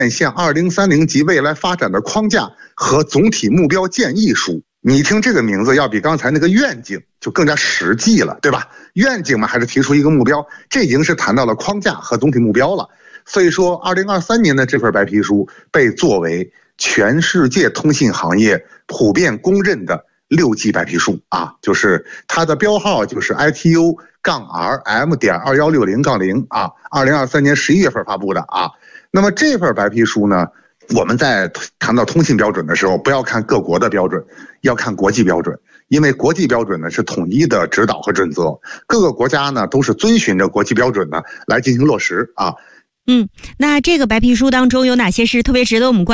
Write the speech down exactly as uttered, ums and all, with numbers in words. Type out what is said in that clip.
现二零三零及未来发展的框架和总体目标建议书。你听这个名字要比刚才那个愿景就更加实际了，对吧？愿景嘛，还是提出一个目标，这已经是谈到了框架和总体目标了。所以说二零二三年的这份白皮书被作为全世界通信行业普遍公认的六 G 白皮书啊，就是它的标号就是 I T U R M 点二一六零零啊，二零二三年十一月份发布的啊。那么这份白皮书呢，我们在谈到通信标准的时候，不要看各国的标准，要看国际标准，因为国际标准呢是统一的指导和准则，各个国家呢都是遵循着国际标准呢来进行落实啊。 嗯，那这个白皮书当中有哪些是特别值得我们关注